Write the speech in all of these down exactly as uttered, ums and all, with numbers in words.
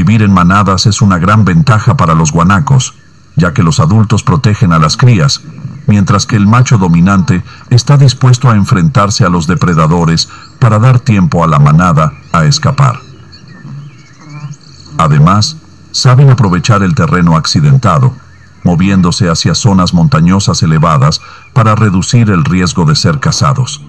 Vivir en manadas es una gran ventaja para los guanacos, ya que los adultos protegen a las crías, mientras que el macho dominante está dispuesto a enfrentarse a los depredadores para dar tiempo a la manada a escapar. Además, saben aprovechar el terreno accidentado, moviéndose hacia zonas montañosas elevadas para reducir el riesgo de ser cazados.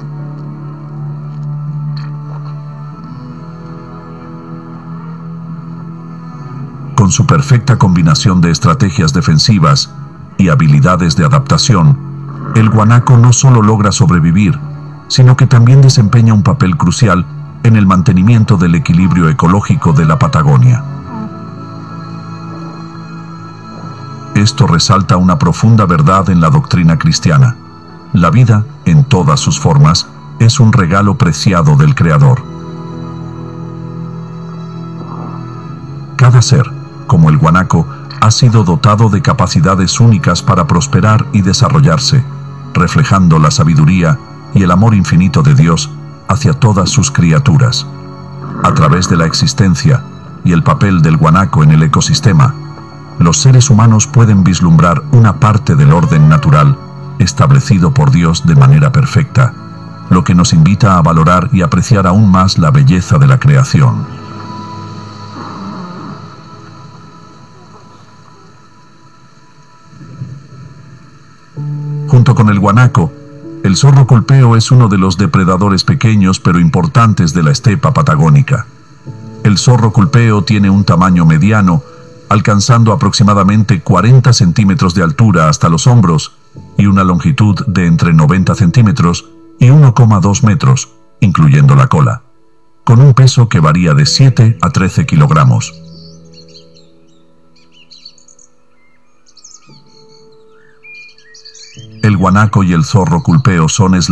Con su perfecta combinación de estrategias defensivas y habilidades de adaptación, el guanaco no solo logra sobrevivir, sino que también desempeña un papel crucial en el mantenimiento del equilibrio ecológico de la Patagonia. Esto resalta una profunda verdad en la doctrina cristiana. La vida, en todas sus formas, es un regalo preciado del Creador. Cada ser, como el guanaco, ha sido dotado de capacidades únicas para prosperar y desarrollarse, reflejando la sabiduría y el amor infinito de Dios hacia todas sus criaturas. A través de la existencia y el papel del guanaco en el ecosistema, los seres humanos pueden vislumbrar una parte del orden natural establecido por Dios de manera perfecta, lo que nos invita a valorar y apreciar aún más la belleza de la creación. Junto con el guanaco, el zorro culpeo es uno de los depredadores pequeños pero importantes de la estepa patagónica. El zorro culpeo tiene un tamaño mediano, alcanzando aproximadamente cuarenta centímetros de altura hasta los hombros y una longitud de entre noventa centímetros y uno coma dos metros, incluyendo la cola, con un peso que varía de siete a trece kilogramos. El guanaco y el zorro culpeo son